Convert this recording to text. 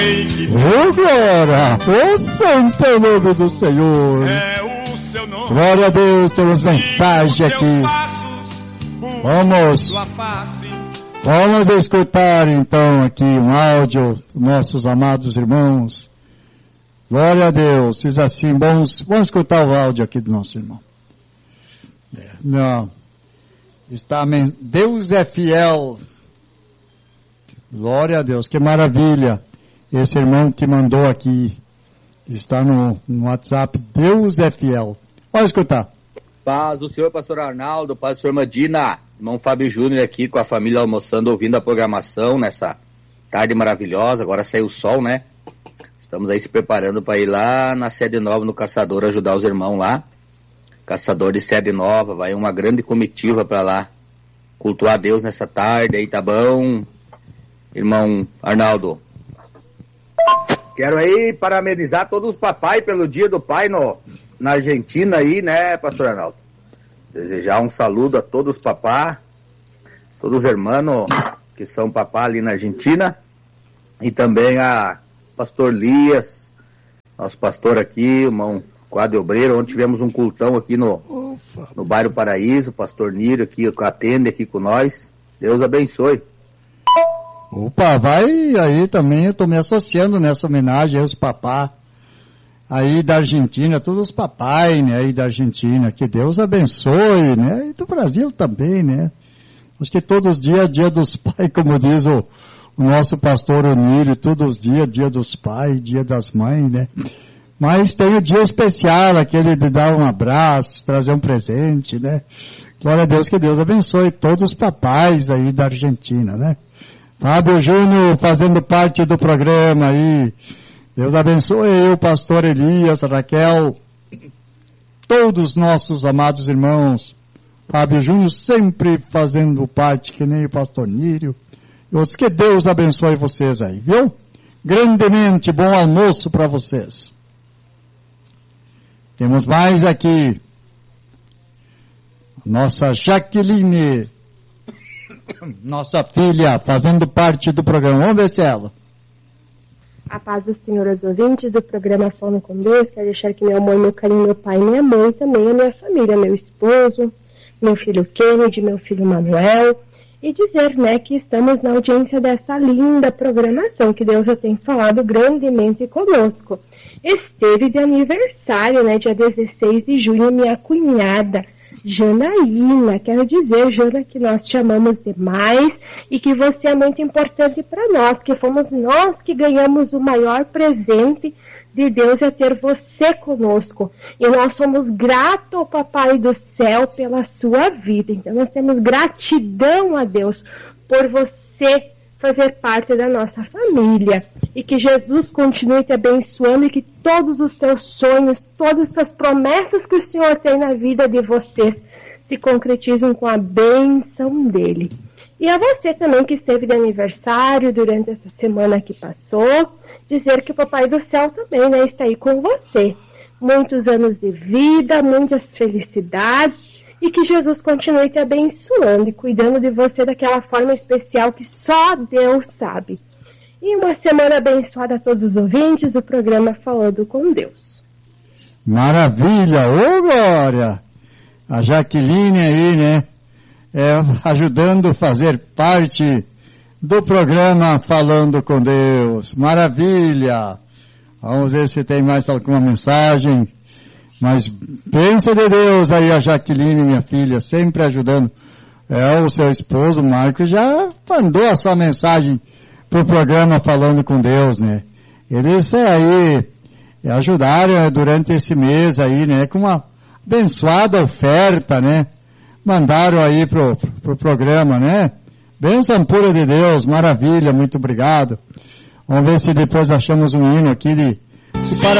Oh, glória! Oh, santo é o nome do Senhor! É o seu nome. Glória a Deus, temos mensagem aqui. Vamos escutar então aqui um áudio dos nossos amados irmãos. Glória a Deus. Diz assim, vamos escutar o áudio aqui do nosso irmão. Não. Deus é fiel. Glória a Deus, que maravilha. Esse irmão que mandou aqui, está no WhatsApp, Deus é fiel. Pode escutar. Paz do Senhor, pastor Arnaldo, paz do Senhor Madina, irmão Fábio Júnior aqui com a família almoçando, ouvindo a programação nessa tarde maravilhosa. Agora saiu o sol, né? Estamos aí se preparando para ir lá na Sede Nova, no Caçador, ajudar os irmãos lá. Caçador de Sede Nova, vai uma grande comitiva para lá cultuar a Deus nessa tarde aí, tá bom? Irmão Arnaldo. Quero aí parabenizar todos os papais pelo Dia do Pai na Argentina aí, né, pastor Arnaldo? Desejar um saludo a todos os papás, todos os irmãos que são papá ali na Argentina, e também a pastor Lias, nosso pastor aqui, o irmão Quadro Obreiro, onde tivemos um cultão aqui no bairro Paraíso, o pastor Nírio aqui, atende aqui com nós. Deus abençoe. Opa, vai aí também, eu estou me associando nessa homenagem aos papás aí da Argentina, todos os papais, né, aí da Argentina, que Deus abençoe, né, e do Brasil também, né. Acho que todos os dias, dia dos pais, como diz o nosso pastor Onírio, todos os dias, dia dos pais, dia das mães, né. Mas tem o dia especial, aquele de dar um abraço, trazer um presente, né. Glória a Deus, que Deus abençoe todos os papais aí da Argentina, né. Fábio Júnior fazendo parte do programa aí. Deus abençoe eu, pastor Elias, Raquel, todos os nossos amados irmãos. Fábio Júnior sempre fazendo parte, que nem o pastor Nírio. E outros, que Deus abençoe vocês aí, viu? Grandemente, bom almoço para vocês. Temos mais aqui. Nossa Jaqueline, nossa filha, fazendo parte do programa. Vamos ver se é ela. A paz do Senhor aos ouvintes do programa Falando com Deus. Quero deixar aqui meu amor, meu carinho, meu pai e minha mãe, também a minha família, meu esposo, meu filho Kennedy, meu filho Manuel, e dizer, né, que estamos na audiência dessa linda programação, que Deus já tem falado grandemente conosco. Esteve de aniversário, né, dia 16 de junho, minha cunhada, Janaína. Quero dizer, Jana, que nós te amamos demais e que você é muito importante para nós, que fomos nós que ganhamos o maior presente de Deus, é ter você conosco. E nós somos gratos ao Papai do Céu pela sua vida. Então nós temos gratidão a Deus por você fazer parte da nossa família. E que Jesus continue te abençoando e que todos os teus sonhos, todas as promessas que o Senhor tem na vida de vocês se concretizem com a bênção dele. E a você também que esteve de aniversário durante essa semana que passou, dizer que o Papai do Céu também, né, está aí com você. Muitos anos de vida, muitas felicidades, e que Jesus continue te abençoando e cuidando de você daquela forma especial que só Deus sabe. E uma semana abençoada a todos os ouvintes do programa Falando com Deus. Maravilha! Ô, Glória! A Jaqueline aí, né? Ajudando a fazer parte do programa Falando com Deus. Maravilha! Vamos ver se tem mais alguma mensagem. Mas pensa de Deus aí, a Jaqueline, minha filha, sempre ajudando. O seu esposo, Marcos, já mandou a sua mensagem pro programa Falando com Deus, né? Eles aí ajudaram durante esse mês aí, né? Com uma abençoada oferta, né? Mandaram aí pro programa, né? Bênção pura de Deus, maravilha, muito obrigado. Vamos ver se depois achamos um hino aqui de